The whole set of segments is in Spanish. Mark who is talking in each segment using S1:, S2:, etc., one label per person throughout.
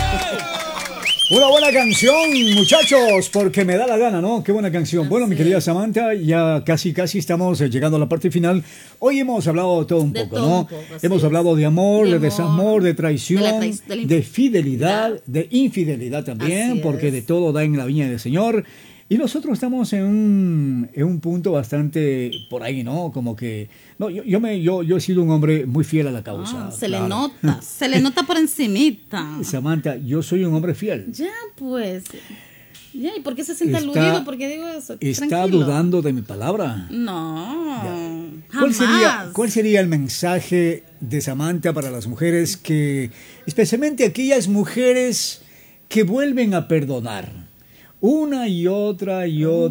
S1: Una buena canción, muchachos, porque me da la gana, ¿no? Qué buena canción. Bueno, mi querida Samantha, ya casi estamos llegando a la parte final. Hoy hemos hablado de todo un poco, ¿no? Hemos hablado de amor, de desamor, de traición, de fidelidad, de infidelidad también, porque de todo da en la viña del Señor. Y nosotros estamos en un punto bastante por ahí, ¿no? Como que no, yo he sido un hombre muy fiel a la causa.
S2: Se le nota por encimita.
S1: Samantha, yo soy un hombre fiel.
S2: Ya, pues. Ya, ¿y por qué se siente aludido? ¿Por qué digo eso?
S1: ¿Está
S2: Tranquilo.
S1: dudando de mi palabra?
S2: No,
S1: ¿Cuál sería el mensaje de Samantha para las mujeres que, especialmente aquellas mujeres que vuelven a perdonar? Una y otra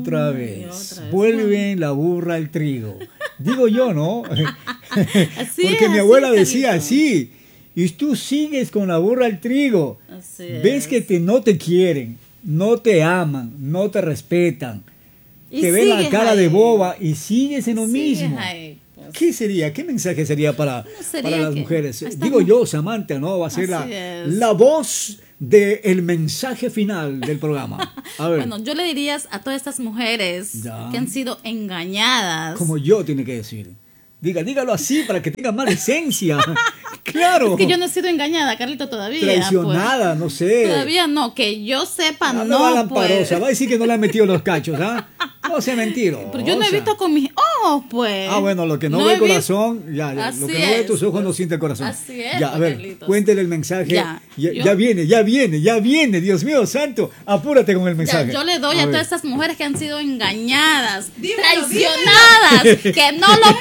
S1: vez. Vuelven la burra al trigo. Digo yo, ¿no? Porque mi abuela decía así. Y tú sigues con la burra al trigo. Ves que no te quieren, no te aman, no te respetan. Te ven la cara de boba y sigues en lo mismo. ¿Qué sería? ¿Qué mensaje sería para las mujeres? Digo yo, Samantha, ¿no? Va a ser la voz del mensaje final del programa. A ver.
S2: Bueno, yo le diría a todas estas mujeres que han sido engañadas.
S1: Como yo tiene que decir. Dígalo así para que tenga más esencia. Claro.
S2: Es que yo no he sido engañada, Carlito, todavía.
S1: Traicionada,
S2: pues.
S1: No sé.
S2: Todavía no, que yo sepa, no.
S1: No, lamparosa. Pues. Va a decir que no le han metido los cachos, ¿ah? No sea mentira.
S2: Pero yo no he visto con mis ojos, pues.
S1: Bueno, lo que no ve el corazón, ya. Lo que no ve tus ojos no siente el corazón.
S2: Así es.
S1: Ya, a ver,
S2: Carlitos.
S1: Cuéntele el mensaje. Ya viene, Dios mío santo. Apúrate con el mensaje.
S2: Yo le doy a todas estas mujeres que han sido engañadas, traicionadas, que no lo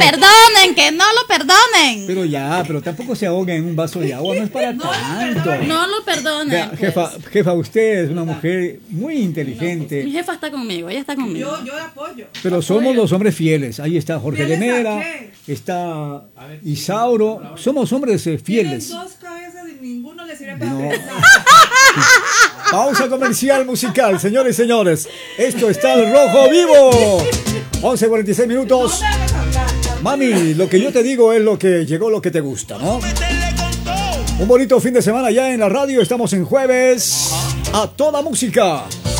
S2: perdonen,
S1: Pero tampoco se ahoguen en un vaso de agua, no es para tanto.
S2: No lo perdonen.
S1: Vea, jefa, usted es una mujer muy inteligente.
S2: Mi jefa está conmigo, ella está conmigo.
S3: Yo apoyo.
S1: Pero somos los hombres fieles. Ahí está Jorge Lenera, está Isauro. Somos hombres fieles.
S3: Tienen dos cabezas y ninguno les sirve para pensar.
S1: Pausa comercial musical, señores y señores. Esto está al rojo vivo. 11:46 minutos. Mami, lo que yo te digo es lo que llegó, lo que te gusta, ¿no? Un bonito fin de semana ya en la radio. Estamos en jueves a toda música.